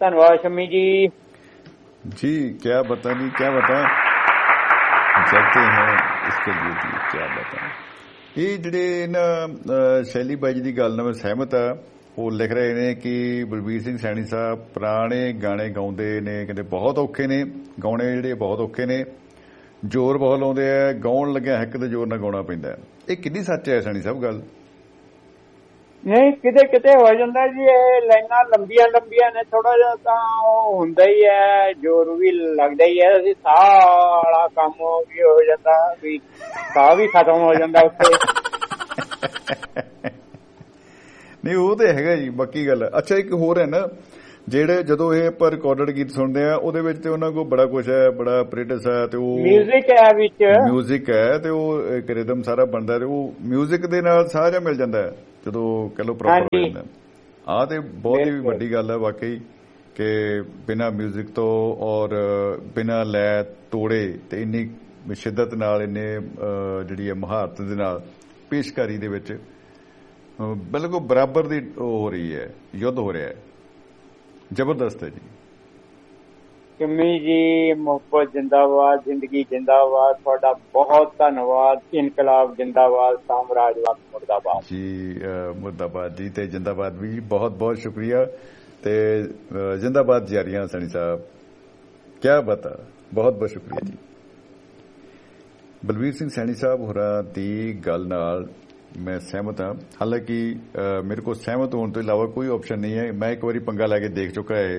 धन्यवाद शमी जी। जी क्या बता जी, क्या बता जाते हैं इसके लिए जी, क्या बता। ਇਹ ਜਿਹੜੇ ਨਾ ਸ਼ੈਲੀ ਬਾਈ ਜੀ ਦੀ ਗੱਲ ਨਾਲ ਮੈਂ ਸਹਿਮਤ ਆ। ਉਹ ਲਿਖ ਰਹੇ ਨੇ ਕਿ ਬਲਬੀਰ ਸਿੰਘ ਸੈਣੀ ਸਾਹਿਬ ਪੁਰਾਣੇ ਗਾਣੇ ਗਾਉਂਦੇ ਨੇ, ਕਹਿੰਦੇ ਬਹੁਤ ਔਖੇ ਨੇ ਗਾਉਣੇ, ਜਿਹੜੇ ਬਹੁਤ ਔਖੇ ਨੇ, ਜ਼ੋਰ ਬਹੁਤ ਲਾਉਂਦੇ ਆ, ਗਾਉਣ ਲੱਗਿਆ ਹਿੱਕ ਤੇ ਜ਼ੋਰ ਨਾਲ ਗਾਉਣਾ ਪੈਂਦਾ। ਇਹ ਕਿੰਨੀ ਸੱਚ ਹੈ ਸੈਣੀ ਸਾਹਿਬ ਗੱਲ? ਨਹੀਂ, ਕਿਤੇ ਕਿਤੇ ਹੋ ਜਾਂਦਾ ਜੀ, ਇਹ ਲਾਈਨਾਂ ਲੰਬੀਆਂ ਲੰਬੀਆਂ ਨੇ, ਥੋੜਾ ਜਿਹਾ ਤਾਂ ਉਹ ਹੁੰਦਾ ਹੀ ਹੈ, ਜ਼ੋਰ ਵੀ ਲੱਗਦਾ ਹੀ ਹੈ, ਅਸੀਂ ਸਾਹ ਵਾਲਾ ਕੰਮ ਵੀ ਹੋ ਜਾਂਦਾ, ਵੀ ਸਾਹ ਵੀ ਖਤਮ ਹੋ ਜਾਂਦਾ ਉੱਥੇ। ਨਹੀਂ ਉਹ ਤੇ ਹੈਗਾ ਜੀ, ਬਾਕੀ ਗੱਲ। ਅੱਛਾ ਇੱਕ ਹੋਰ ਹੈ ਨਾ, ਜਿਹੜੇ ਜਦੋਂ ਇਹ ਆਪਾਂ ਰਿਕਾਰਡਡ ਗੀਤ ਸੁਣਦੇ ਆ ਉਹਦੇ ਵਿੱਚ ਤੇ ਉਹਨਾਂ ਕੋਲ ਬੜਾ ਕੁਛ ਹੈ, ਬੜਾ ਆਪਰੇਟਸ ਹੈ, ਤੇ ਉਹ ਮਿਊਜ਼ਿਕ ਹੈ, ਵਿੱਚ ਮਿਊਜ਼ਿਕ ਹੈ, ਤੇ ਉਹ ਇੱਕ ਰਿਦਮ ਸਾਰਾ ਬਣਦਾ, ਤੇ ਉਹ ਮਿਊਜ਼ਿਕ ਦੇ ਨਾਲ ਸਾਹ ਜਿਹਾ ਮਿਲ ਜਾਂਦਾ ਜਦੋਂ ਕਹਿ ਲਓ ਪ੍ਰੋਪਰ ਹੋ ਜਾਂਦਾ। ਆਹ ਤੇ ਬਹੁਤ ਹੀ ਵੱਡੀ ਗੱਲ ਹੈ ਵਾਕਈ, ਕਿ ਬਿਨਾਂ ਮਿਊਜ਼ਿਕ ਤੋਂ ਔਰ ਬਿਨਾਂ ਲੈ ਤੋੜੇ ਤੇ ਇੰਨੀ ਸ਼ਿੱਦਤ ਨਾਲ, ਇੰਨੇ ਜਿਹੜੀ ਹੈ ਮੁਹਾਰਤ ਦੇ ਨਾਲ ਪੇਸ਼ਕਾਰੀ ਦੇ ਵਿੱਚ ਬਿਲਕੁਲ ਬਰਾਬਰ ਦੀ ਹੋ ਰਹੀ ਹੈ, ਯੁੱਧ ਹੋ ਰਿਹਾ ਹੈ, ਜ਼ਬਰਦਸਤ ਹੈ ਜੀ। ਸ਼ਮੀ ਜੀ ਮੁਹੱਬਤ ਜਿੰਦਾਬਾਦ, ਜ਼ਿੰਦਗੀ ਜਿੰਦਾਬਾਦ, ਤੁਹਾਡਾ ਬਹੁਤ ਧੰਨਵਾਦ। ਇਨਕਲਾਬ ਜਿੰਦਾਬਾਦ, ਸਾਮਰਾਜਵਾਦ ਮੁਰਦਾਬਾਦ ਜੀ। ਮੁਰਦਾਬਾਦ ਜੀ ਤੇ ਜਿੰਦਾਬਾਦ ਵੀ, ਬਹੁਤ ਬਹੁਤ ਸ਼ੁਕਰੀਆ ਤੇ ਜਿੰਦਾਬਾਦ ਜਾਰੀਆਂ ਸੈਣੀ ਸਾਹਿਬ, ਕਿਆ ਬਤਾ, ਬਹੁਤ ਬਹੁਤ ਸ਼ੁਕਰੀਆ ਜੀ। ਬਲਬੀਰ ਸਿੰਘ ਸੈਣੀ ਸਾਹਿਬ ਹੋਰਾਂ ਦੀ ਗੱਲ ਨਾਲ ਮੈਂ ਸਹਿਮਤ ਹਾਂ। ਹਾਲਾਂਕਿ ਮੇਰੇ ਕੋਲ ਸਹਿਮਤ ਹੋਣ ਤੋਂ ਇਲਾਵਾ ਕੋਈ ਆਪਸ਼ਨ ਨਹੀਂ ਹੈ। ਮੈਂ ਇੱਕ ਵਾਰੀ ਪੰਗਾ ਲੈ ਕੇ ਦੇਖ ਚੁੱਕਾ ਹੈ।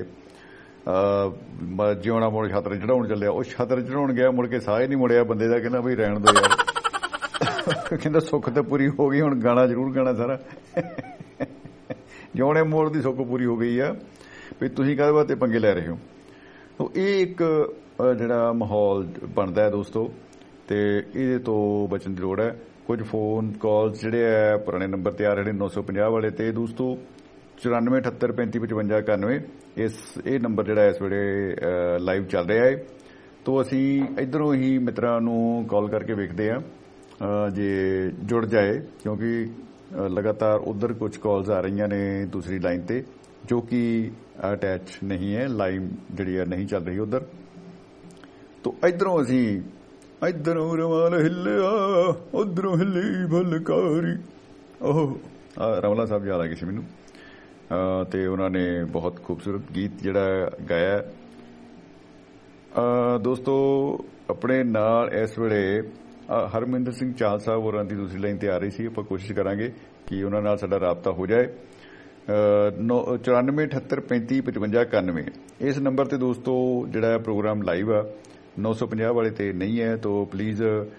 ਜਿਉਣਾ ਮੁੜ ਛਾਤਰ ਚੜਾਉਣ ਚੱਲਿਆ, ਉਹ ਛਾਤਰ ਚੜਾਉਣ ਗਿਆ, ਮੁੜ ਕੇ ਸਾਹ ਹੀ ਨਹੀਂ ਮੁੜਿਆ ਬੰਦੇ ਦਾ, ਕਹਿੰਦਾ ਬਈ ਰਹਿਣ ਦੋ ਯਾਰ, ਕਹਿੰਦਾ ਸੁੱਖ ਤਾਂ ਪੂਰੀ ਹੋ ਗਈ, ਹੁਣ ਗਾਣਾ ਜ਼ਰੂਰ ਗਾਣਾ ਸਾਰਾ। ਜਿਉਣੇ ਮੋੜ ਦੀ ਸੁੱਖ ਪੂਰੀ ਹੋ ਗਈ ਆ, ਵੀ ਤੁਸੀਂ ਕਾਹਦੇ ਵਾਸਤੇ ਪੰਗੇ ਲੈ ਰਹੇ ਹੋ। ਇਹ ਇੱਕ ਜਿਹੜਾ ਮਾਹੌਲ ਬਣਦਾ ਹੈ ਦੋਸਤੋ, ਤੇ ਇਹਦੇ ਤੋਂ ਬਚਣ ਦੀ ਲੋੜ ਹੈ। ਕੁਝ ਫੋਨ ਕਾਲਸ ਜਿਹੜੇ ਆ ਪੁਰਾਣੇ ਨੰਬਰ ਤੇ ਆ ਰਹੇ ਨੇ 950 ਵਾਲੇ ਤੇ ਦੋਸਤੋ 9478355591, ਇਹ ਨੰਬਰ ਜਿਹੜਾ ਇਸ ਵੇਲੇ ਲਾਈਵ ਚੱਲ ਰਿਹਾ ਹੈ। ਤੋਂ ਅਸੀਂ ਇਧਰੋਂ ਹੀ ਮਿੱਤਰਾਂ ਨੂੰ ਕਾਲ ਕਰਕੇ ਵੇਖਦੇ ਆ ਜੇ ਜੁੜ ਜਾਏ, ਕਿਉਂਕਿ ਲਗਾਤਾਰ ਉਧਰ ਕੁਝ ਕਾਲਸ ਆ ਰਹੀਆਂ ਨੇ ਦੂਸਰੀ ਲਾਈਨ ਤੇ, ਜੋ ਕਿ ਅਟੈਚ ਨਹੀਂ ਹੈ, ਲਾਈਨ ਜਿਹੜੀ ਹੈ ਨਹੀਂ ਚੱਲ ਰਹੀ ਉਧਰ। ਤੋਂ ਇਧਰੋਂ ਅਸੀਂ ਇਧਰੋਂ ਰਵਾਲ ਹਿੱਲਿਆ, ਉਧਰੋਂ ਹਿੱਲੀ ਫੁਲਕਾਰੀ, ਉਹ ਰਮਲਾ ਸਾਹਿਬ ਯਾਦ ਆ ਗਏ ਸੀ ਮੈਨੂੰ, ਤੇ ਉਹਨਾਂ ਨੇ ਬਹੁਤ ਖੂਬਸੂਰਤ ਗੀਤ ਜਿਹੜਾ ਗਾਇਆ। ਦੋਸਤੋ ਆਪਣੇ ਨਾਲ ਇਸ ਵੇਲੇ ਹਰਮਿੰਦਰ ਸਿੰਘ ਚਾਹਲ ਸਾਹਿਬ ਹੋਰਾਂ ਦੀ ਦੂਸਰੀ ਲਾਈਨ ਤੇ ਆ ਰਹੀ ਸੀ। ਆਪਾਂ ਕੋਸ਼ਿਸ਼ ਕਰਾਂਗੇ ਕਿ ਉਹਨਾਂ ਨਾਲ ਸਾਡਾ ਰਾਬਤਾ ਹੋ ਜਾਏ। 9478355591 ਇਸ ਨੰਬਰ ਤੇ ਦੋਸਤੋ ਜਿਹੜਾ ਪ੍ਰੋਗਰਾਮ ਲਾਈਵ ਆ, 950 ਵਾਲੇ ਤੇ ਨਹੀਂ ਹੈ, ਤਾਂ ਪਲੀਜ਼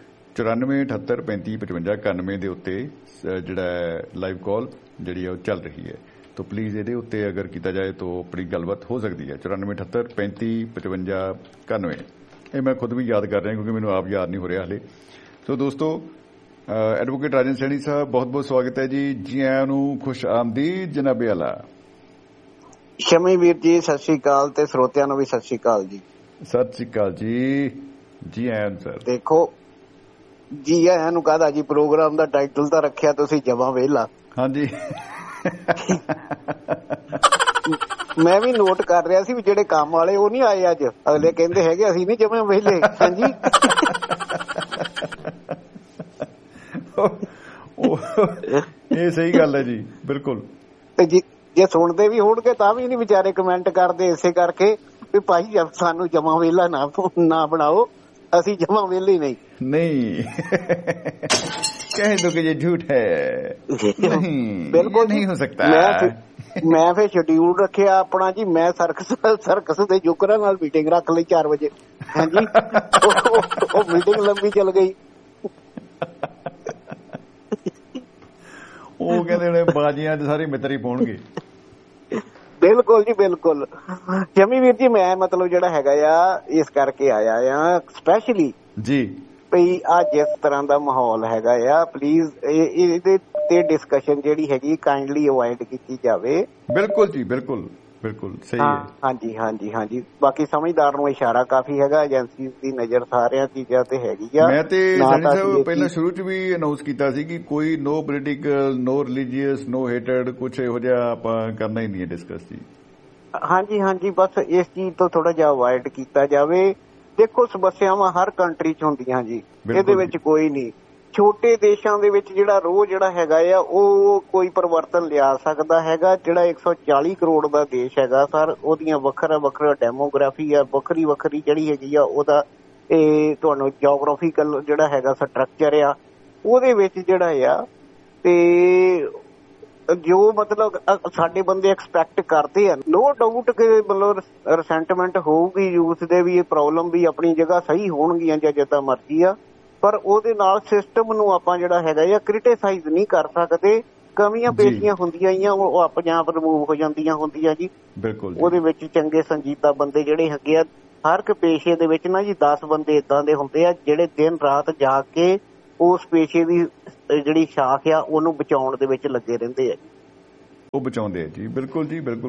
9478355591 ਦੇ ਉੱਤੇ ਜਿਹੜਾ ਲਾਈਵ ਕਾਲ ਜਿਹੜੀ ਹੈ ਉਹ ਚੱਲ ਰਹੀ ਹੈ। ਤਾਂ ਪਲੀਜ਼ ਇਹਦੇ ਉੱਤੇ ਅਗਰ ਕੀਤਾ ਜਾਏ ਤਾਂ ਆਪਣੀ ਗੱਲਬਾਤ ਹੋ ਸਕਦੀ ਹੈ। 9478355591 ਇਹ ਮੈਂ ਖੁਦ ਵੀ ਯਾਦ ਕਰ ਰਿਹਾ ਕਿਉਂਕਿ ਮੈਨੂੰ ਆਪ ਯਾਦ ਨਹੀਂ ਹੋ ਰਿਹਾ ਹਾਲੇ। ਸੋ ਦੋਸਤੋ ਐਡਵੋਕੇਟ ਰਾਜਨ ਸੈਣੀ ਸਾਹਿਬ, ਬਹੁਤ ਬਹੁਤ ਸਵਾਗਤ ਹੈ ਜੀ। ਜੀ ਆਇਆਂ ਨੂੰ, ਖੁਸ਼ ਆਮਦੀਦ ਜਨਾਬੇ ਆਲਾ। ਸ਼ਮੀ ਵੀਰ ਜੀ ਸਤਿ ਸ਼੍ਰੀ ਅਕਾਲ, ਤੇ ਸਰੋਤਿਆਂ ਨੂੰ ਵੀ ਸਤਿ ਸ਼੍ਰੀ ਅਕਾਲ ਜੀ। ਸਤਿ ਸ਼੍ਰੀ ਅਕਾਲ ਜੀ, ਜੀ ਆਇਆਂ ਸਰ। ਦੇਖੋ ਜੀ ਆਇਆਂ ਨੂੰ ਕਾਹਦਾ ਜੀ, ਪ੍ਰੋਗਰਾਮ ਦਾ ਟਾਈਟਲ ਤਾਂ ਰੱਖਿਆ ਤੁਸੀਂ ਜਮਾਂ ਵਿਹਲਾ। ਹਾਂਜੀ ਮੈਂ ਵੀ ਨੋਟ ਕਰ ਰਿਹਾ ਸੀ ਵੀ ਜਿਹੜੇ ਕੰਮ ਵਾਲੇ ਉਹ ਨਹੀਂ ਆਏ ਅੱਜ, ਅਗਲੇ ਕਹਿੰਦੇ ਹੈਗੇ ਅਸੀਂ ਨਹੀਂ ਜਮਾਂ ਵਿਹਲੇ। ਹਾਂਜੀ ਇਹ ਸਹੀ ਗੱਲ ਹੈ ਜੀ, ਬਿਲਕੁਲ। ਤੇ ਜੇ ਸੁਣਦੇ ਵੀ ਹੋਣਗੇ ਤਾਂ ਵੀ ਨਹੀਂ ਵਿਚਾਰੇ ਕਮੈਂਟ ਕਰਦੇ, ਇਸੇ ਕਰਕੇ ਵੀ ਭਾਈ ਸਾਨੂੰ ਜਮਾਂ ਵਿਹਲਾ ਨਾ ਬਣਾਓ, ਅਸੀਂ ਜਮਾਂ ਵਿਹਲੇ ਨਹੀਂ। ਕਹੇ ਦੋ ਕਿ ਇਹ ਝੂਠ ਹੈ, ਬਿਲਕੁਲ ਨਹੀਂ ਹੋ ਸਕਦਾ। ਮੈਂ ਫਿਰ ਸ਼ਡਿਊਲ ਰੱਖਿਆ ਆਪਣਾ ਜੀ, ਮੈਂ ਸਰਕਸ ਦੇ ਜੋਕਰਾਂ ਨਾਲ ਮੀਟਿੰਗ ਰੱਖ ਲਈ 4 ਵਜੇ। ਹਾਂਜੀ ਉਹ ਮੀਟਿੰਗ ਲੰਬੀ ਚੱਲ ਗਈ। ਉਹ ਕਹਿੰਦੇ ਨੇ ਬਾਜੀਆਂ ਤੇ ਸਾਰੇ ਮਿੱਤਰ ਹੀ ਪਾਉਣਗੇ। ਬਿਲਕੁਲ ਜੀ ਬਿਲਕੁਲ। ਸ਼ਮੀ ਵੀਰ ਜੀ ਮੈਂ ਮਤਲਬ ਜਿਹੜਾ ਹੈਗਾ ਆ ਇਸ ਕਰਕੇ ਆਇਆ ਆ ਸਪੈਸ਼ਲੀ ਜੀ, ਭਈ ਆ ਜਿਸ ਤਰ੍ਹਾਂ ਦਾ ਮਾਹੌਲ ਹੈਗਾ ਆ, ਪਲੀਜ਼ ਇਹਦੇ ਤੇ ਡਿਸਕਸ਼ਨ ਜਿਹੜੀ ਹੈਗੀ ਕਾਈਂਡਲੀ ਅਵੋਇਡ ਕੀਤੀ ਜਾਵੇ। ਬਿਲਕੁਲ ਜੀ, ਬਿਲਕੁਲ ਬਿਲਕੁਲ ਸਹੀ ਹੈ। ਹਾਂਜੀ ਹਾਂਜੀ ਹਾਂਜੀ, ਬਾਕੀ ਸਮਝਦਾਰ ਨੂੰ ਇਸ਼ਾਰਾ ਕਾਫੀ ਹੈਗਾ, ਏਜੰਸੀ ਦੀ ਨਜ਼ਰ ਸਾਰਿਆਂ ਚੀਜ਼ਾਂ ਤੇ ਹੈਗੀ ਆ। ਮੈਂ ਤੇ ਸੈਣੀ ਸਾਹਿਬ ਪਹਿਲਾਂ ਸ਼ੁਰੂ ਚ ਵੀ ਅਨਾਉਂਸ ਕੀਤਾ ਸੀ ਕਿ ਕੋਈ ਨੋ ਪੋਲੀਟੀਕਲ, ਨੋ ਰਿਲੀਜੀਅਸ, ਨੋ ਹੇਟਡ, ਕੁਛ ਇਹੋ ਜਿਹਾ ਆਪਾਂ ਕਰਨਾ ਹੀ ਨਹੀਂ ਹੈ ਡਿਸਕਸ ਜੀ। ਹਾਂਜੀ ਹਾਂਜੀ, ਬਸ ਇਸ ਚੀਜ਼ ਤੋਂ ਥੋੜਾ ਜਿਹਾ ਅਵੋਇਡ ਕੀਤਾ ਜਾਵੇ। ਦੇਖੋ ਸਮੱਸਿਆਵਾਂ ਹਰ ਕੰਟਰੀ 'ਚ ਹੁੰਦੀਆਂ ਜੀ, ਇਹਦੇ ਵਿੱਚ ਕੋਈ ਨਹੀਂ। ਛੋਟੇ ਦੇਸ਼ਾਂ ਦੇ ਵਿੱਚ ਜਿਹੜਾ ਰੋਹ ਜਿਹੜਾ ਹੈਗਾ ਆ ਉਹ ਕੋਈ ਪਰਿਵਰਤਨ ਲਿਆ ਸਕਦਾ ਹੈਗਾ। ਜਿਹੜਾ 140 ਕਰੋੜ ਦਾ ਦੇਸ਼ ਹੈਗਾ ਸਰ, ਉਹਦੀਆਂ ਵੱਖਰਾ ਵੱਖਰਾ ਡੈਮੋਗ੍ਰਾਫੀ ਆ, ਵੱਖਰੀ ਵੱਖਰੀ ਜਿਹੜੀ ਹੈਗੀ ਆ ਉਹਦਾ ਇਹ ਤੁਹਾਨੂੰ ਜੀਓਗ੍ਰਾਫੀਕਲ ਜਿਹੜਾ ਹੈਗਾ ਸਟਰਕਚਰ ਆ, ਉਹਦੇ ਵਿੱਚ ਜਿਹੜਾ ਆ ਤੇ ਜੋ ਮਤਲਬ ਸਾਡੇ ਬੰਦੇ ਐਕਸਪੈਕਟ ਕਰਦੇ ਆ, ਨੋ ਡਾਊਟ ਕਿ ਮਤਲਬ ਰਿਸੈਂਟਮੈਂਟ ਹੋਊਗੀ ਯੂਥ ਦੇ ਵੀ, ਇਹ ਪ੍ਰੋਬਲਮ ਵੀ ਆਪਣੀ ਜਗ੍ਹਾ ਸਹੀ ਹੋਣਗੀਆਂ ਜਾਂ ਜਿੱਦਾਂ ਮਰਜ਼ੀ ਆ, ਪਰ ਉਹਦੇ ਨਾਲ ਸਿਸਟਮ ਨੂੰ ਆਪਾਂ ਜਿਹੜਾ ਹੈਗਾ ਆ ਕ੍ਰਿਟੀਸਾਈਜ਼ ਨਹੀਂ ਕਰ ਸਕਦੇ। ਕਮੀਆਂ ਪੇਸ਼ੀਆਂ ਹੁੰਦੀਆਂ ਹੀ ਆ, ਉਹ ਆਪਣੇ ਆਪ ਰਿਮੂਵ ਹੋ ਜਾਂਦੀਆਂ ਹੁੰਦੀਆਂ ਜੀ। ਬਿਲਕੁਲ, ਉਹਦੇ ਵਿੱਚ ਚੰਗੇ ਸੰਜੀਦਾ ਬੰਦੇ ਜਿਹੜੇ ਹੈਗੇ ਆ, ਹਰ ਇੱਕ ਪੇਸ਼ੇ ਦੇ ਵਿੱਚ ਨਾ ਜੀ 10 ਬੰਦੇ ਏਦਾਂ ਦੇ ਹੁੰਦੇ ਆ ਜਿਹੜੇ ਦਿਨ ਰਾਤ ਜਾਗ ਕੇ ਉਸ ਪੇਸ਼ੇ ਦੀ ਜਿਹੜੀ ਸ਼ਾਖ ਆ ਉਹਨੂੰ ਬਚਾਉਣ ਦੇ ਵਿੱਚ ਲੱਗੇ ਰਹਿੰਦੇ ਆ ਜੀ, ਉਹ ਬਚਾਉਂਦੇ ਆ ਜੀ। ਬਿਲਕੁਲ ਜੀ, ਬਿਲਕੁਲ।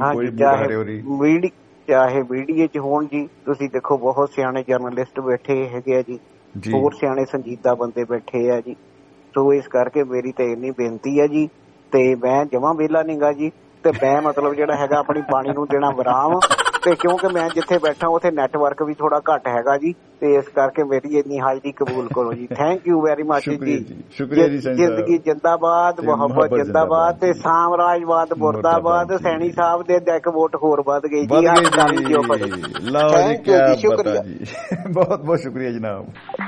ਚਾਹੇ ਮੀਡੀਆ 'ਚ ਹੋਣ ਜੀ, ਤੁਸੀਂ ਦੇਖੋ ਬਹੁਤ ਸਿਆਣੇ ਜਰਨਲਿਸਟ ਬੈਠੇ ਹੈਗੇ ਆ ਜੀ, ਹੋਰ ਸਿਆਣੇ ਸੰਜੀਦਾ ਬੰਦੇ ਬੈਠੇ ਆ ਜੀ। ਸੋ ਇਸ ਕਰਕੇ ਮੇਰੀ ਤਾਂ ਇੰਨੀ ਬੇਨਤੀ ਹੈ ਜੀ, ਤੇ ਮੈਂ ਜਮਾਂ ਵਿਹਲਾ ਨੀ ਗਾ ਜੀ, ਤੇ ਮੈਂ ਮਤਲਬ ਜਿਹੜਾ ਹੈਗਾ ਆਪਣੀ ਬਾਣੀ ਨੂੰ ਦੇਣਾ ਵਿਰਾਮ, ਤੇ ਕਿਉਂਕਿ ਮੈਂ ਜਿੱਥੇ ਬੈਠਾ ਉੱਥੇ ਨੈਟਵਰਕ ਵੀ ਥੋੜਾ ਘੱਟ ਹੈਗਾ ਜੀ, ਤੇ ਇਸ ਕਰਕੇ ਮੇਰੀ ਇੰਨੀ ਹਾਜ਼ਰੀ ਕਬੂਲ ਕਰੋ ਜੀ। ਥੈਂਕ ਯੂ ਵੈਰੀ ਮਚ ਜੀ। ਜ਼ਿੰਦਗੀ ਜਿੰਦਾਬਾਦ, ਮੁਹੱਬਤ ਜਿੰਦਾਬਾਦ, ਤੇ ਸਾਮਰਾਜਵਾਦ ਮੁਰਦਾਬਾਦ। ਸੈਣੀ ਸਾਹਿਬ ਦੇ ਇੱਕ ਵੋਟ ਹੋਰ ਵੱਧ ਗਈ ਜੀ। ਸ਼ੁਕਰੀਆ ਜੀ, ਬਹੁਤ ਬਹੁਤ ਸ਼ੁਕਰੀਆ ਜਨਾਬ।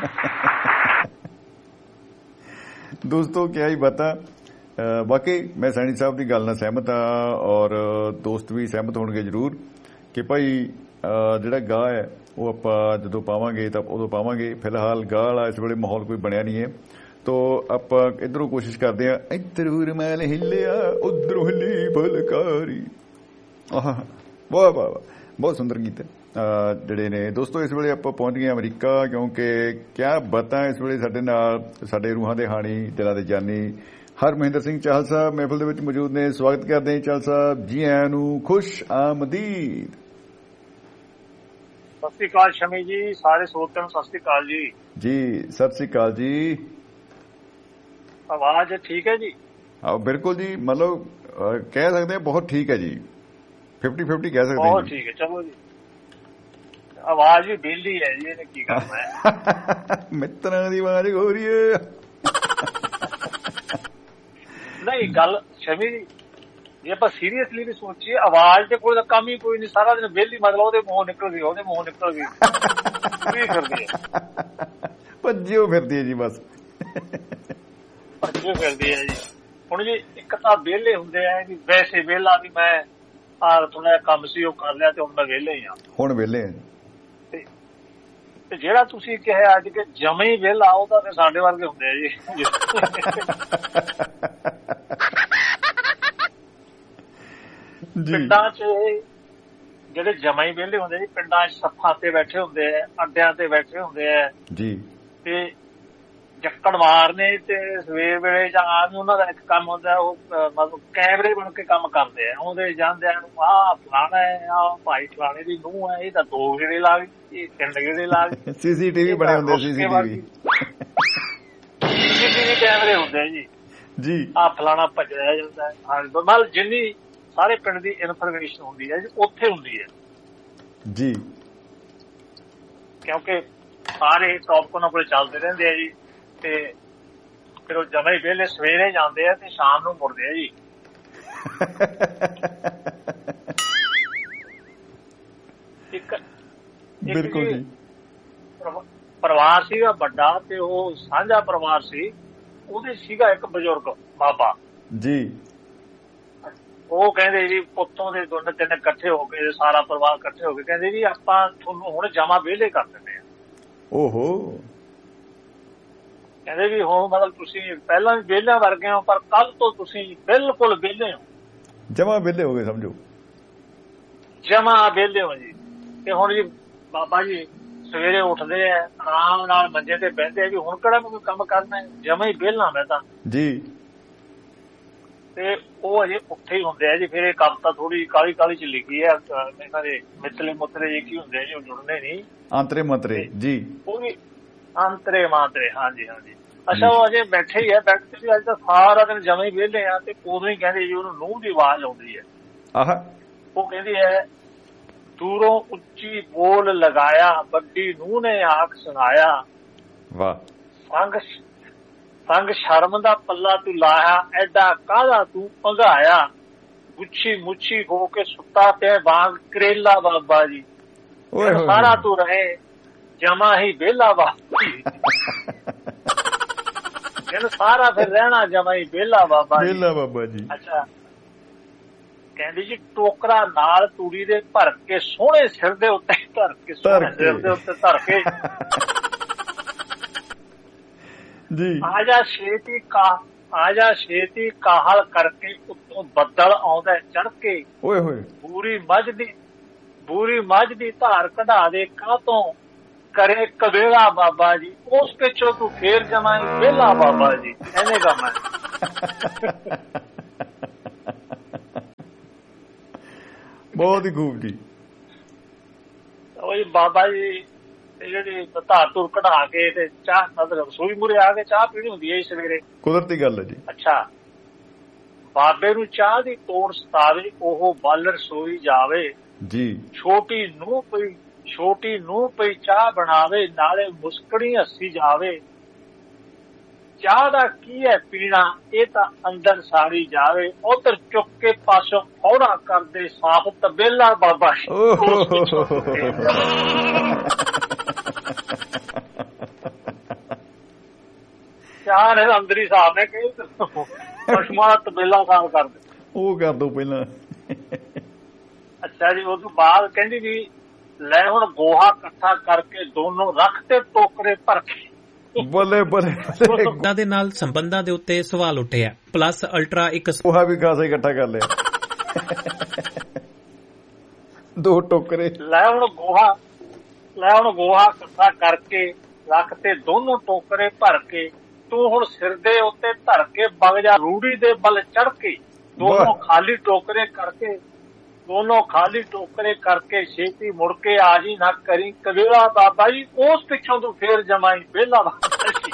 ਦੋਸਤੋ ਕਿਆ ਹੀ ਬਤਾ, ਵਾਕਈ ਮੈਂ ਸੈਣੀ ਸਾਹਿਬ ਦੀ ਗੱਲ ਨਾਲ ਸਹਿਮਤ ਹਾਂ, ਔਰ ਦੋਸਤ ਵੀ ਸਹਿਮਤ ਹੋਣਗੇ ਜ਼ਰੂਰ ਕਿ ਭਾਈ ਜਿਹੜਾ ਗਾਹ ਹੈ ਉਹ ਆਪਾਂ ਜਦੋਂ ਪਾਵਾਂਗੇ ਤਾਂ ਉਦੋਂ ਪਾਵਾਂਗੇ। ਫਿਲਹਾਲ ਗਾਹ ਵਾਲਾ ਇਸ ਵੇਲੇ ਮਾਹੌਲ ਕੋਈ ਬਣਿਆ ਨਹੀਂ ਹੈ, ਤੋ ਆਪਾਂ ਇੱਧਰੋਂ ਕੋਸ਼ਿਸ਼ ਕਰਦੇ ਹਾਂ, ਇੱਧਰੋਂ ਰੁਮਾਲ ਹਿੱਲਿਆ ਉੱਧਰੋਂ ਹਿੱਲੀ ਫੁਲਕਾਰੀ। ਆਹ ਵਾਹ ਵਾਹ, ਬਹੁਤ ਸੁੰਦਰ ਗੀਤ ਹੈ ਜਿਹੜੇ ਨੇ ਦੋਸਤੋ। ਇਸ ਵੇਲੇ ਆਪਾਂ ਪਹੁੰਚ ਗਏ ਅਮਰੀਕਾ, ਕਿਉਂਕਿ ਕਿਆ ਬਤਾ ਇਸ ਵੇਲੇ ਸਾਡੇ ਨਾਲ ਸਾਡੇ ਰੂਹਾਂ ਦੇ ਹਾਣੀ, ਦਿਲਾਂ ਦੇ ਜਾਨੀ ਹਰਮਹਿੰਦਰ ਸਿੰਘ ਚਾਹਲ ਸਾਹਿਬ ਮਹਿਫਲ ਦੇ ਵਿੱਚ ਮੌਜੂਦ ਨੇ। ਸਵਾਗਤ ਕਰਦੇ ਹਾਂ ਚਾਹਲ ਸਾਹਿਬ, ਜੀ ਆਇਆਂ ਨੂੰ, ਖੁਸ਼ ਆਮਦੀਦ। ਸਤਿ ਸ੍ਰੀ ਅਕਾਲ ਸ਼ਮੀ ਜੀ, ਸਾਰੇ ਸਰੋਤਿਆਂ ਨੂੰ ਸਤਿ ਸ੍ਰੀ ਅਕਾਲ ਜੀ। ਜੀ ਸਤਿ ਸ੍ਰੀ ਅਕਾਲ ਜੀ। ਆਵਾਜ਼ ਠੀਕ ਹੈ ਜੀ? ਹਾਂ ਬਿਲਕੁਲ ਜੀ, ਮਤਲਬ ਕਹਿ ਸਕਦੇ ਹਾਂ ਬਹੁਤ ਠੀਕ ਹੈ ਜੀ, 50-50 ਕਹਿ ਸਕਦੇ ਹਾਂ। ਬਹੁਤ ਠੀਕ ਹੈ, ਚਲੋ ਜੀ। ਆਵਾਜ਼ ਵੀ ਬਿਜਲੀ ਹੈ ਜੀ, ਇਹਨੇ ਕੀ ਕਰਨਾ ਹੈ। ਮਿੱਤਰਾਂ ਦੀ ਆਵਾਜ਼ ਹੋ ਰਹੀ ਹੈ। ਨਹੀਂ ਗੱਲ ਸ਼ਮੀ ਜੀ, ਜੇ ਆਪਾਂ ਸੀਰੀਅਸਲੀ ਵੀ ਸੋਚੀਏ, ਆਵਾਜ਼ ਤੇ ਕੋਈ ਦਾ ਕੰਮ ਹੀ ਕੋਈ ਨਹੀਂ। ਸਾਰਾ ਦਿਨ ਵਿਹਲੀ, ਮਤਲਬ ਉਹਦੇ ਮੂੰਹੋਂ ਨਿਕਲ ਗਈ, ਉਹਦੇ ਮੂੰਹੋਂ ਨਿਕਲ ਗਈ, ਕੀ ਫਿਰਦੀ ਹੈ, ਭੱਜਿਓ ਫਿਰਦੀ ਹੈ ਜੀ, ਬਸ ਭੱਜਿਓ ਫਿਰਦੀ ਹੈ ਜੀ। ਹੁਣ ਜੀ ਇੱਕ ਤਾਂ ਵਿਹਲੇ ਹੁੰਦੇ ਆ ਜੀ, ਵੈਸੇ ਵਿਹਲਾ ਵੀ ਮੈਂ ਆਹ ਥੋੜਾ ਜਿਹਾ ਕੰਮ ਸੀ ਉਹ ਕਰ ਲਿਆ, ਤੇ ਹੁਣ ਮੈਂ ਵਿਹਲੇ ਹੀ ਹਾਂ। ਹੁਣ ਵਿਹਲੇ ਆ ਤੇ ਜਿਹੜਾ ਤੁਸੀਂ ਕਿਹਾ ਅੱਜ ਕਿ ਜਮੇ ਹੀ ਵਿਹਲਾ, ਉਹ ਤਾਂ ਸਾਡੇ ਵਰਗੇ ਹੁੰਦੇ ਆ ਜੀ। ਪਿੰਡਾਂ 'ਚ ਜਿਹੜੇ ਜਮਾ ਹੀ ਵਿਹਲੇ ਹੁੰਦੇ ਜੀ, ਪਿੰਡਾਂ 'ਚ ਸੱਥਾਂ ਤੇ ਬੈਠੇ ਹੁੰਦੇ ਆ, ਅੱਡਿਆਂ ਤੇ ਬੈਠੇ ਹੁੰਦੇ ਆ ਜੀ, ਤੇ ਜੱਕੜ ਮਾਰਨੇ, ਤੇ ਸਵੇਰ ਵੇਲੇ ਜਾਂ ਆਦਮੀ ਉਹਨਾਂ ਦਾ ਇੱਕ ਕੰਮ ਹੁੰਦਾ, ਉਹ ਮਤਲਬ ਕੈਮਰੇ ਬਣ ਕੇ ਕੰਮ ਕਰਦੇ ਆ। ਉਹਦੇ ਜਾਂਦਿਆਂ ਨੂੰ ਆਹ ਫਲਾਣਾ ਹੈ, ਆਹ ਭਾਈ ਫਲਾਣੇ ਦੀ ਨੂੰਹ ਹੈ, ਇਹ ਤਾਂ 2 ਗੇੜੇ ਲਾ ਗਈ, ਇਹ 3 ਗੇੜੇ ਲਾ ਗਈ। ਸੀਸੀਟੀਵੀ ਬਣੇ ਹੁੰਦੇ, ਸੀਸੀਟੀਵੀ ਕੈਮਰੇ ਹੁੰਦੇ ਆ ਜੀ। ਆਹ ਫਲਾਣਾ ਭੱਜਿਆ ਜਾਂਦਾ ਹੈ, ਮਤਲਬ ਜਿੰਨੀ ਸਾਰੇ ਪਿੰਡ ਦੀ ਇਨਫੋਰਮੇਸ਼ਨ ਹੁੰਦੀ ਹੈ ਜੀ, ਉੱਥੇ ਹੁੰਦੀ ਹੈ ਜੀ, ਕਿਉਂਕਿ ਸਾਰੇ ਟੌਪ ਉਹਨਾਂ ਕੋਲ ਚੱਲਦੇ ਰਹਿੰਦੇ ਆ ਜੀ। ਤੇ ਫਿਰ ਉਹ ਜਮਾ ਹੀ ਵਿਹਲੇ ਸਵੇਰੇ ਜਾਂਦੇ ਆ ਤੇ ਸ਼ਾਮ ਨੂੰ ਮੁੜਦੇ ਆ ਜੀ। ਇੱਕ ਪਰਿਵਾਰ ਸੀਗਾ ਵੱਡਾ, ਤੇ ਉਹ ਸਾਂਝਾ ਪਰਿਵਾਰ ਸੀ। ਉਹਦੇ ਸੀਗਾ ਇੱਕ ਬਜ਼ੁਰਗ ਬਾਬਾ ਜੀ, ਉਹ ਕਹਿੰਦੇ ਜੀ ਪੁੱਤੋਂ ਦੇ 2-3 ਇਕੱਠੇ ਹੋ ਕੇ, ਸਾਰਾ ਪਰਿਵਾਰ ਇਕੱਠੇ ਹੋ ਕੇ ਕਹਿੰਦੇ ਜੀ ਆਪਾਂ ਤੁਹਾਨੂੰ ਹੁਣ ਜਮਾ ਵਿਹਲੇ ਕਰ ਦਿੰਦੇ ਆ। ਓਹੋ, ਕਹਿੰਦੇ ਵੀ ਹੁਣ ਮਤਲਬ ਤੁਸੀਂ ਪਹਿਲਾਂ ਵੀ ਵਿਹਲਿਆਂ ਵਰਗੇ ਹੋ, ਪਰ ਕੱਲ ਤੋਂ ਤੁਸੀਂ ਬਿਲਕੁਲ ਵਿਹਲੇ ਹੋ, ਜਮਾ ਵਿਹਲੇ ਹੋ ਗਏ, ਸਮਝੋ ਜਮਾ ਵਿਹਲੇ ਹੋ ਜੀ। ਤੇ ਹੁਣ ਜੀ ਬਾਬਾ ਜੀ ਸਵੇਰੇ ਉੱਠਦੇ ਆ, ਆਰਾਮ ਨਾਲ ਮੰਜੇ ਤੇ ਬਹਿੰਦੇ ਆ ਜੀ, ਹੁਣ ਕਿਹੜਾ ਮੈਂ ਕੋਈ ਕੰਮ ਕਰਨਾ, ਜਮਾ ਹੀ ਵਿਹਲਾ ਮੈਂ ਤਾਂ ਜੀ। ਤੇ ਉਹ ਅਜੇ ਉੱਥੇ ਹੀ ਹੁੰਦੇ ਆ ਜੀ। ਫਿਰ ਇਹ ਕਵਿਤਾ ਥੋੜੀ ਕਾਲੀ ਕਾਲੀ ਚ ਲਿਖੀ ਹੈ, ਇਹਨਾਂ ਦੇ ਮਿੱਤਲੇ ਮੁੱਤਰੇ ਜੇ ਕੀ ਹੁੰਦੇ ਆ ਜੀ, ਉਹ ਜੁੜਨੇ ਨਹੀਂ, ਆਂਤਰੇ ਮੰਤਰੇ ਜੀ, ਉਹ ਵੀ ਆਂਤਰੇ ਮਾਤਰੇ, ਹਾਂਜੀ ਹਾਂਜੀ। ਅੱਛਾ, ਉਹ ਅਜੇ ਬੈਠੇ ਹੀ ਆ, ਬੈਠੇ ਸੀ ਅੱਜ ਤਾਂ ਸਾਰਾ ਦਿਨ ਜਮੇ ਹੀ ਵਿਹਲੇ ਆ। ਤੇ ਉਦੋਂ ਹੀ ਕਹਿੰਦੇ ਜੀ ਉਹਨੂੰ ਨੂੰਹ ਦੀ ਆਵਾਜ਼ ਆਉਂਦੀ ਹੈ। ਉਹ ਕਹਿੰਦੀ ਹੈ ਦੂਰੋਂ ਉੱਚੀ ਬੋਲ ਲਗਾਇਆ, ਵੱਡੀ ਨੂੰਹ ਨੇ ਆਖ ਸੁਣਾਇਆ। ਵਾਹ। ਸੰਗ ਸ਼ਰਮ ਦਾ ਪੱਲਾ ਤੂੰ ਲਾਇਆ, ਐਡਾ ਕਾਹਦਾ ਤੂੰ ਭੰਗਾਇਆ। ਗੁੱਛੀ ਮੁੱਛੀ ਹੋ ਕੇ ਸੁੱਤਾ ਪਿਆ ਵਾਂਗ ਕਰੇਲਾ ਬਾਬਾ ਜੀ। ਸਾਰਾ ਤੂੰ ਰਹੇ ਜਮਾ ਹੀ ਵਿਹਲਾ ਬਾਬਾ ਜੀ। ਸਾਰਾ ਫਿਰ ਰਹਿਣਾ ਜਮਾ ਹੀ ਵਿਹਲਾ ਬਾਬਾ ਜੀ। ਬਾਬਾ ਜੀ। ਅੱਛਾ, ਕਹਿੰਦੀ ਜੀ ਟੋਕਰਾ ਨਾਲ ਤੂੜੀ ਦੇ ਭਰ ਕੇ ਸੋਹਣੇ ਸਿਰ ਦੇ ਉੱਤੇ ਧਰ ਕੇ ਜੀ। ਆਜਾ ਛੇਤੀ ਕਾਹਲ ਕਰਕੇ ਉੱਤੋਂ ਬੱਦਲ ਆਉਂਦਾ ਚੜ ਕੇ। ਓਏ ਹੋਏ। ਬੂਰੀ ਮੱਝ ਦੀ ਧਾਰ ਕਢਾ ਦੇ ਕਾਹਤੋਂ ਕਰੇ ਕਵੇਲਾ ਬਾਬਾ ਜੀ। ਉਸ ਪਿੱਛੋਂ ਤੂੰ ਫੇਰ ਜਮਾਈ ਵਿਹਲਾ ਬਾਬਾ ਜੀ। ਐਵੇਂ ਗਾ ਮੈਂ ਬਹੁਤ ਹੀ ਖੂਬ ਜੀ। ਉਹੀ ਬਾਬਾ ਜੀ ਜਿਹੜੀ ਧਾਰ ਧੁਰ ਕਢਾ ਕੇ ਤੇ ਚਾਹ ਮਤਲਬ ਰਸੋਈ ਮੂਹਰੇ ਆ ਕੇ ਚਾਹ ਪੀਣੀ ਹੁੰਦੀ ਹੈ ਸਵੇਰੇ। ਕੁਦਰਤੀ ਗੱਲ ਹੈ ਜੀ। ਅੱਛਾ, ਬਾਬੇ ਨੂੰ ਚਾਹ ਦੀ ਤੋੜ ਸਤਾਵੇ, ਉਹ ਵੱਲ ਰਸੋਈ ਜਾਵੇ ਜੀ। ਛੋਟੀ ਨੂੰਹ ਪਈ ਚਾਹ ਬਣਾਵੇ, ਨਾਲੇ ਮੁਸਕੜੀ ਹੱਸੀ ਜਾਵੇ। ਚਾਹ ਦਾ ਕੀ ਹੈ ਪੀਣਾ, ਇਹ ਤਾਂ ਅੰਦਰ ਸਾੜੀ ਜਾਵੇ। ਉਧਰ ਚੁੱਕ ਕੇ ਪਾਸੋਂ ਫੌੜਾ ਕਰਦੇ ਸਾਫ ਤਬੇਲਾ ਬਾਬਾ। ਚਾਹ ਨੇ ਅੰਦਰ ਹੀ ਸਾਫ ਨੇ ਕਹੀ ਪਸ਼ੂਆਂ ਦਾ ਤਬੇਲਾ ਸਾਫ ਕਰ ਦੇ। ਉਹ ਕਰ ਦੋ ਪਹਿਲਾਂ। ਅੱਛਾ ਜੀ, ਉਸ ਤੋਂ ਬਾਅਦ ਕਹਿੰਦੀ ਵੀ ਲੈ ਹੁਣ ਗੋਹਾ ਇਕੱਠਾ ਕਰਕੇ ਦੋਨੋਂ ਰੱਖ ਤੇ ਟੋਕਰੇ ਭਰ ਕੇ। ਬੱਲੇ ਬੱਲੇ। ਉਹਨਾਂ ਦੇ ਨਾਲ ਸੰਬੰਧਾਂ ਦੇ ਉੱਤੇ ਸਵਾਲ ਉੱਠਿਆ। ਪਲੱਸ ਅਲਟਰਾ ਇੱਕ ਗੋਹਾ ਵੀ ਖਾਸਾ ਇਕੱਠਾ ਕਰ ਲਿਆ। 2 ਟੋਕਰੇ। ਲੈ ਹੁਣ ਗੋਹਾ ਇਕੱਠਾ ਕਰਕੇ ਰੱਖ ਤੇ ਦੋਨੋਂ ਟੋਕਰੇ ਭਰ ਕੇ। ਤੂੰ ਹੁਣ ਸਿਰ ਦੇ ਉੱਤੇ ਧਰ ਕੇ ਵਗ ਜਾ ਰੂੜੀ ਦੇ ਬਲ ਚੜ ਕੇ। ਦੋਨੋਂ ਖਾਲੀ ਟੋਕਰੇ ਕਰਕੇ ਛੇਤੀ ਮੁੜ ਕੇ ਆ ਜੀ, ਨਾ ਕਰੀ ਕਵੇਲਾ ਬਾਬਾ ਜੀ। ਉਸ ਪਿੱਛੋਂ ਤੂੰ ਫੇਰ ਜਮਾਈ ਵਿਹਲਾ ਬਾਬਾ ਜੀ।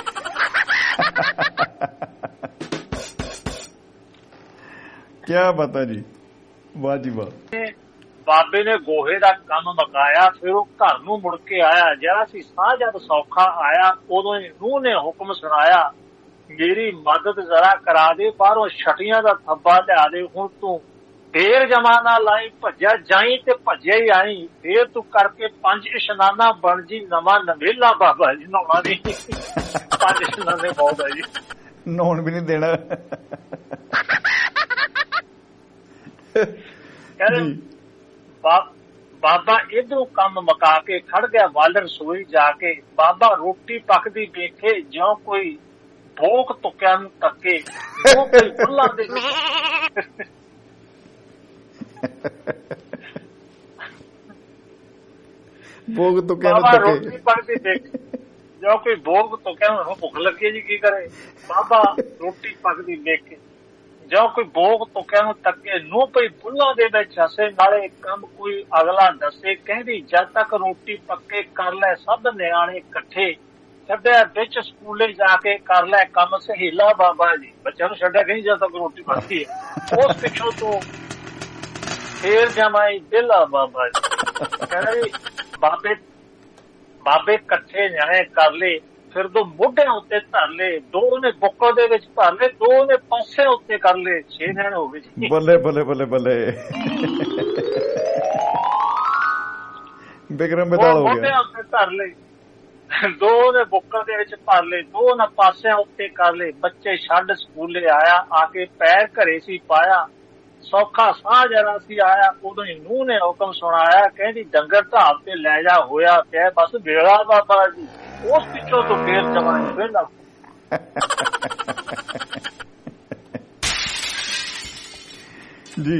ਕਿਆ ਪਤਾ ਜੀ, ਵਾਹ ਜੀ ਵਾਹ। ਬਾਬੇ ਨੇ ਗੋਹੇ ਦਾ ਕੰਮ ਮੁਕਾਇਆ, ਫਿਰ ਉਹ ਘਰ ਨੂੰ ਮੁੜ ਕੇ ਆਇਆ। ਜਿਹੜਾ ਸੀ ਸਾਹ ਜਦ ਸੌਖਾ ਆਇਆ, ਉਦੋਂ ਹੀ ਨੂੰਹ ਨੇ ਹੁਕਮ ਸੁਣਾਇਆ, ਮੇਰੀ ਮਦਦ ਜ਼ਰਾ ਕਰਾ ਦੇ, ਬਾਹਰੋਂ ਛਟੀਆਂ ਦਾ ਥੱਬਾ ਲਿਆ ਦੇ। ਹੁਣ ਤੂੰ ਫੇਰ ਜਮਾ ਨਾ ਲਾਈ, ਭੱਜਿਆ ਜਾਈ ਤੇ ਭੱਜਿਆ ਹੀ ਆਈ। ਫੇਰ ਤੂੰ ਕਰਕੇ 5 ਇਸ਼ਨਾਨਾ ਬਣ ਜੀ ਨਵਾਂ ਨਵੇਲਾ ਬਾਬਾ ਜੀ। ਨਹਾਉਣਾ ਨਹੀਂ, 5 ਇਸ਼ਨਾਨੇ ਬਹੁਤ ਹੈ ਜੀ। ਨਹਾਉਣ ਵੀ ਨਹੀਂ ਦੇਣਾ। ਬਾਬਾ ਇਧਰੋਂ ਕੰਮ ਮੁਕਾ ਕੇ ਖੜ ਗਿਆ ਵੱਲ ਰਸੋਈ ਜਾ ਕੇ। ਬਾਬਾ ਰੋਟੀ ਪੱਕਦੀ ਵੇਖੇ, ਜਿਉਂ ਕੋਈ ਭੋਗ ਤੁੱਕਿਆਂ ਨੂੰ ਤੱਕੇ। ਉਹ ਕੋਈ ਫੁੱਲਾਂ ਦੇ ਭੋਗ ਤੁੱਕਿਆਂ ਨੂੰ ਤੱਕੇ। ਰੋਟੀ ਪੱਕਦੀ ਦੇਖ, ਜੋ ਕੋਈ ਭੋਗ ਤੁੱਕਿਆਂ ਨੂੰ ਭੁੱਖ ਲੱਗੀ ਜੀ, ਕੀ ਕਰੇ। ਬਾਬਾ ਰੋਟੀ ਪੱਕਦੀ ਦੇਖ ਕੇ ਜੋ ਕੋਈ ਭੋਗ ਤੁੱਕਿਆਂ ਨੂੰ ਤੱਕੇ। ਨੂੰਹ ਪਈ ਫੁੱਲਾਂ ਦੇ ਵਿੱਚ ਹੱਸੇ, ਨਾਲੇ ਕੰਮ ਕੋਈ ਅਗਲਾ ਦੱਸੇ। ਕਹਿੰਦੀ ਜਦ ਤੱਕ ਰੋਟੀ ਪੱਕੇ ਕਰ ਲੈ ਸਭ ਨਿਆਣੇ ਇਕੱਠੇ। ਛੱਡਿਆ ਵਿੱਚ ਸਕੂਲੇ ਜਾ ਕੇ ਕਰ ਲੈ ਕੰਮ ਸਹੀਲਾ ਬਾਬਾ ਜੀ। ਬੱਚਿਆਂ ਨੂੰ ਛੱਡਿਆ ਕਹੀਂ ਜਦ ਤੱਕ ਰੋਟੀ ਪੱਕਦੀ ਹੈ। ਉਸ ਪਿੱਛੋਂ ਤੋਂ ਫੇਰ ਜਮਾਈ ਵਿਹਲਾ ਬਾਬਾ ਜੀ। ਕਹਿੰਦੇ ਬਾਬੇ ਇਕੱਠੇ ਨਿਆਣੇ ਕਰ ਲਏ, ਫਿਰ 2 ਮੋਢਿਆਂ ਉੱਤੇ ਧਰ ਲਏ, 2 ਨੇ ਬੁੱਕਲ ਦੇ ਵਿੱਚ ਭਰ ਲਏ, 2 ਨੇ ਪਾਸੇ ਉੱਤੇ ਕਰ ਲਏ। 6 ਨਿਆਣੇ ਹੋ ਗਏ ਜੀ। ਬੱਲੇ ਬੱਲੇ ਬੱਲੇ ਬੱਲੇ। ਬਿਕਰਮ ਬੇਤਾਲ ਹੋ ਗਿਆ। ਮੋਢਿਆਂ ਉੱਤੇ ਧਰ ਲਏ, 2 ਨੇ ਬੁੱਕਲ ਦੇ ਵਿੱਚ ਭਰ ਲਏ, 2 ਨੇ ਪਾਸਿਆਂ ਉੱਤੇ ਕਰ ਲਏ। ਬੱਚੇ ਛੱਡ ਸਕੂਲੇ ਆਇਆ, ਆ ਕੇ ਪੈਰ ਘਰੇ ਸੀ ਪਾਇਆ। ਸੌਖਾ ਸਾਹ ਜਰਾ ਸੀ ਆਇਆ, ਉਦੋਂ ਹੀ ਨੂੰਹ ਨੇ ਹੁਕਮ ਸੁਣਾਇਆ। ਕਹਿੰਦੀ ਡੰਗਰ ਢਾਬ ਤੇ ਲੈ ਜਾ, ਹੋਇਆ ਪਿਆ ਬਸ ਵੇਲਾ ਬਾਬਾ ਜੀ। ਉਸ ਪਿੱਛੋਂ ਤੋਂ ਫੇਰ ਜਮਾਈ ਵਿਹਲਾ। ਜੀ।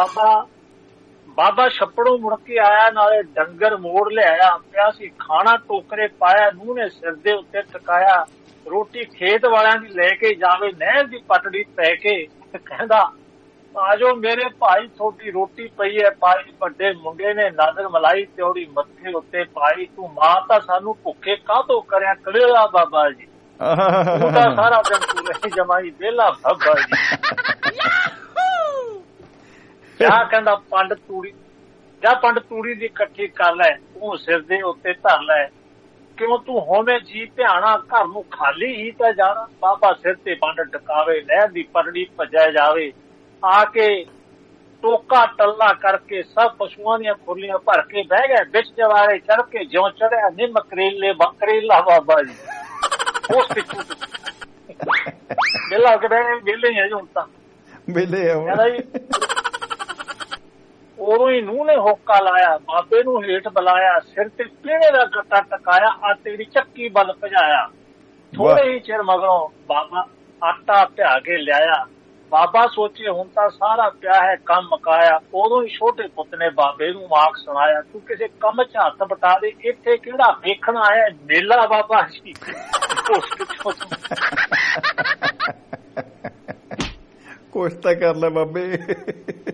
ਬਾਬਾ ਛੱਪੜੋਂ ਮੁੜ ਕੇ ਆਇਆ, ਨਾਲੇ ਡੰਗਰ ਮੋੜ ਲਿਆਇਆ ਪਿਆ ਸੀ। ਖਾਣਾ ਟੋਕਰੇ ਪਾਇਆ, ਨੂੰਹ ਨੇ ਸਿਰ ਦੇ ਉੱਤੇ ਟਕਾਇਆ। ਰੋਟੀ ਖੇਤ ਵਾਲਿਆਂ ਦੀ ਲੈ ਕੇ ਜਾਵੇ, ਨਹਿਰ ਦੀ ਪਟੜੀ ਪੈ ਕੇ। ਕਹਿੰਦਾ ਆਜੋ ਮੇਰੇ ਭਾਈ, ਤੁਹਾਡੀ ਰੋਟੀ ਪਈ ਹੈ ਪਾਈ। ਵੱਡੇ ਮੁੰਡੇ ਨੇ ਨਜ਼ਰ ਮਲਾਈ, ਤਿਉੜੀ ਮੱਥੇ ਉੱਤੇ ਪਾਈ। ਤੂੰ ਮਾਂ ਤਾਂ ਸਾਨੂੰ ਭੁੱਖੇ ਕਾਹਤੋਂ ਕਰਿਆ ਕਵੇਲਾ ਬਾਬਾ ਜੀ। ਤੂੰ ਤਾਂ ਸਾਰਾ ਦਿਨ ਤੂੰ ਰਹੀ ਜਮਾਈ ਵਿਹਲਾ ਬਾਬਾ ਜੀ। ਜਾ ਕਹਿੰਦਾ ਪੰਡ ਤੂੜੀ, ਜਾਂ ਪੰਡ ਤੂੜੀ ਦੀ ਇਕੱਠੀ ਕਰ ਲੈ, ਤੂੰ ਸਿਰ ਦੇ ਉੱਤੇ ਧਰ ਲੈ, ਕਿਉਂ ਤੂੰ ਹੋਵੇਂ ਜੀ ਧਿਆਣਾ, ਘਰ ਨੂੰ ਖਾਲੀ ਹੀ ਤਾਂ ਜਾਣਾ। ਬਾਬਾ ਸਿਰ ਤੇ ਪੰਡ ਟਿਕਾਵੇ, ਲਹਿਰ ਦੀ ਪਰੜੀ ਭਜਿਆ ਜਾਵੇ, ਆ ਕੇ ਟੋਕਾ ਟੱਲਾ ਕਰਕੇ ਸਭ ਪਸ਼ੂਆਂ ਦੀਆਂ ਖੁਰਲੀਆਂ ਭਰ ਕੇ ਬਹਿ ਗਏ, ਵਿੱਚ ਜਵਾਰੇ ਚੜ ਕੇ ਜਿਉਂ ਚੜਿਆ ਨਿੰਮ ਕਰੇਲਾ ਬਾਬਾ ਜੀ। ਉਸ ਪਿੱਛੋਂ ਵਿਹਲਾ ਹੋ ਕੇ ਬਹਿ ਗਏ, ਵਿਹਲੇ ਹੀ ਆ ਜੀ ਹੁਣ ਤਾਂ, ਵਿਹਲੇ ਆ ਜੀ। ਉਦੋਂ ਹੀ ਨੂੰਹ ਨੇ ਹੋਕਾ ਲਾਇਆ, ਬਾਬੇ ਨੂੰ ਹੇਠ ਬੁਲਾਇਆ, ਸਿਰ ਤੇ ਪੀਣੇ ਦਾ ਗੱਟਾ ਟਕਾਇਆ, ਆਟੇ ਦੀ ਚੱਕੀ ਵੱਲ ਭਜਾਇਆ। ਥੋੜੇ ਹੀ ਚਿਰ ਮਗਰੋਂ ਬਾਬਾ ਆਟਾ ਪਿਆ ਕੇ ਲਿਆਇਆ। ਬਾਬਾ ਸੋਚੇ ਹੁਣ ਤਾਂ ਸਾਰਾ ਪਿਆ ਹੈ, ਕੰਮ ਮੁਕਾਇਆ। ਉਦੋਂ ਹੀ ਛੋਟੇ ਪੁੱਤ ਨੇ ਬਾਬੇ ਨੂੰ ਵਾਕ ਸੁਣਾਇਆ, ਤੂੰ ਕਿਸੇ ਕੰਮ 'ਚ ਹੱਥ ਬਟਾ ਦੇ, ਇੱਥੇ ਕਿਹੜਾ ਵੇਖਣ ਆਇਆ ਮੇਲਾ ਬਾਬਾ ਜੀ। ਕੁਛ ਤਾਂ ਕਰ ਲੈ ਬਾਬੇ।